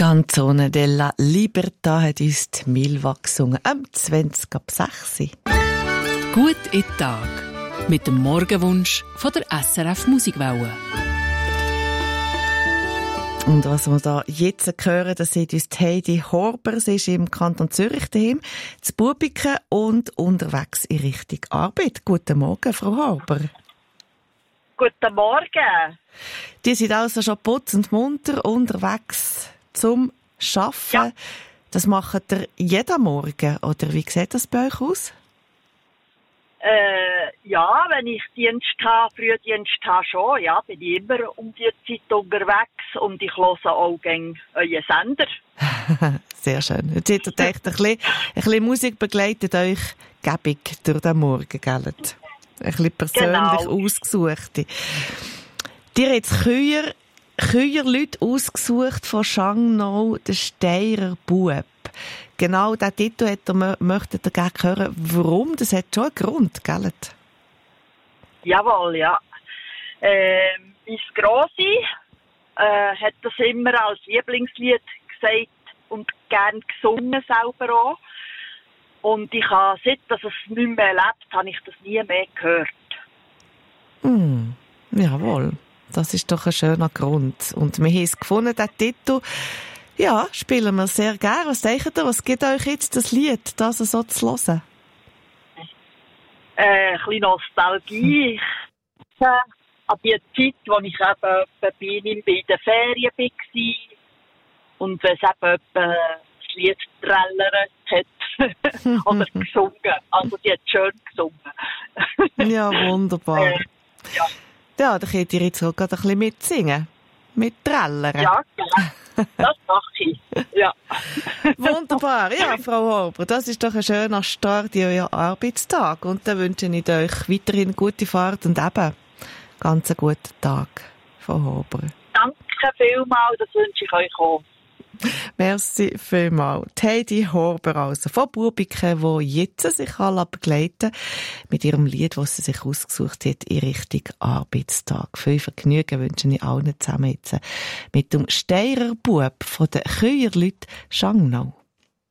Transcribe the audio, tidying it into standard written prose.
Canzone della Libertà hat uns die Milva gesungen, am 20 ab 6. Gut in den Tag. Mit dem Morgenwunsch von der SRF Musikwelle. Und was wir da jetzt hören, das sieht uns Heidi Horber. Sie ist im Kanton Zürich daheim, zu Bubiken und unterwegs in Richtung Arbeit. Guten Morgen, Frau Horber. Guten Morgen. Die sind also schon putzend munter unterwegs zum Arbeiten. Ja. Das macht ihr jeden Morgen, oder wie sieht das bei euch aus? Ja, wenn ich Frühdienst habe schon, ja, bin ich immer um die Zeit unterwegs und ich höre auch gerne euren Sender. Sehr schön. Jetzt seht ihr echt ein bisschen Musik begleitet euch gebig durch den Morgen, gell? Ein bisschen persönlich ausgesucht. Ihr habt jetzt Küierleute ausgesucht von Schangnau, der Steirer Bub. Genau diesen Titel möchtet ihr gerne hören. Warum? Das hat schon einen Grund, gell? Jawohl, ja. Mein Grossi hat das immer als Lieblingslied gesagt und gern gesungen selber auch. Und ich habe, seit dass es nicht mehr lebt, habe ich das nie mehr gehört. Jawohl, das ist doch ein schöner Grund. Und wir haben es gefunden, den Titel, ja, spielen wir sehr gerne. Was denkt ihr, was gibt euch jetzt das Lied, das so zu hören? Ein bisschen Nostalgie an die Zeit, wo ich eben bei den Ferien war. Und wenn es eben das Lied trällert hat oder gesungen. Also die hat schön gesungen. Ja, wunderbar. Ja, da könnt ihr jetzt auch gerade ein bisschen mitsingen. Mit trällern. Ja, genau. Das mache ich. Ja. Wunderbar. Ja, Frau Horber, das ist doch ein schöner Start in euren Arbeitstag. Und dann wünsche ich euch weiterhin gute Fahrt und eben ganz einen guten Tag, Frau Horber. Danke vielmals, das wünsche ich euch auch. Merci vielmals. Heidi Horber also von Bubiken, die jetzt sich begleiten mit ihrem Lied, das sie sich ausgesucht hat, in Richtung Arbeitstag. Viel Vergnügen wünsche ich allen zusammen jetzt mit dem Steirer Bub von den Küierleuten Schangnau.